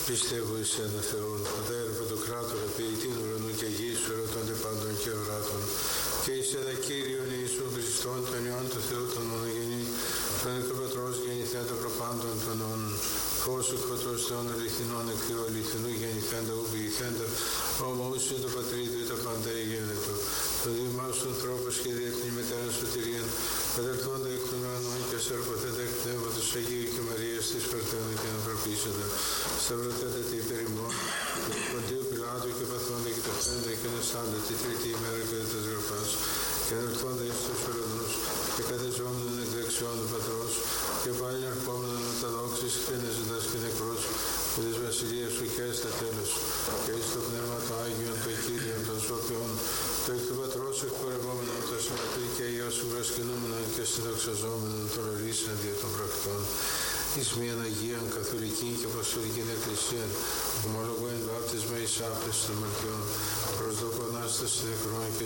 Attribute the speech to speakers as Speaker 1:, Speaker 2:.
Speaker 1: Πιστεύω εις ένα Θεόν, Πατέρα Παντοκράτορα, ποιητήν ουρανού και γης, ερωτώνται πάντων και οράτων. Και εις ένα Κύριον Ιησού Χριστόν, τον Υιόν του Θεού, τον μονογενή, τον εκπατρός γεννηθέντα προπάντων των όν, φως εκ φωτός Θεών αληθινών, εκ Θεού αληθινού γεννηθέντα, ου ποιηθέντα, ομοούσιν το Πατρίδου ή τα πάντα εγένετο. Το Δήμος του ανθρώπους και διεθνή μετέρα σωτηρίαν, κατερθόντα εκ των ουρανών και σαρκωθέντα εκ πνεύματος Αγίου και Μαρίας της Φερτέντα και ανθρωπίσαντα. Σταυρωτέντα τη υπερημών, του Ποντίου Πιλάτου και παθώντα και ταυτέντα και αναστάντα τη τρίτη ημέρα κατά τας γραφάς, και ανερθόντα εις τους ουρανούς και κατεζόμενον εκ δεξιών του Πατρός, και πάλι ερχόμενον με τα δόξης και αναζητάς και νεκρός, που της βασιλείας σου και στα τέλος, και εις το Πνεύμα το Άγιον, το Κύριον, των Σοφιών, το εκ του Πατρός εκπορευόμενον, το συμμετρή και Υιός συμβρασκηνούμενον και συνδοξαζόμενον, το ρολίσαν δια των πρακτών, εις μίαν Αγίαν Καθολική και Αποστολική Εκκλησία, ομολογώ εν βάπτισμα εις άπλες των μαρτιών, προσδοκώ Ανάσταση νεκρών και